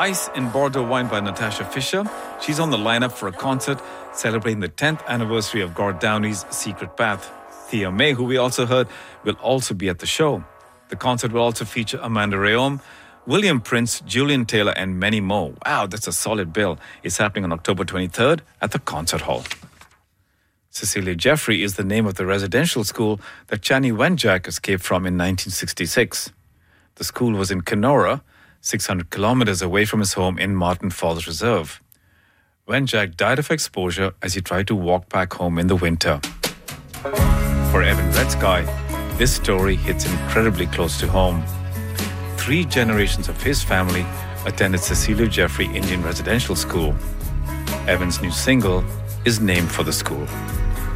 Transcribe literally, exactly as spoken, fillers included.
Ice in Bordeaux Wine by Natasha Fisher. She's on the lineup for a concert celebrating the tenth anniversary of Gord Downie's Secret Path. Thea May, who we also heard, will also be at the show. The concert will also feature Amanda Rayom, William Prince, Julian Taylor, and many more. Wow, that's a solid bill. It's happening on October twenty-third at the Concert Hall. Cecilia Jeffrey is the name of the residential school that Chani Wenjack escaped from in nineteen sixty-six. The school was in Kenora, six hundred kilometers away from his home in Martin Falls Reserve. Wenjack died of exposure as he tried to walk back home in the winter. For Evan Redsky, this story hits incredibly close to home. Three generations of his family attended Cecilia Jeffrey Indian Residential School. Evan's new single is named for the school.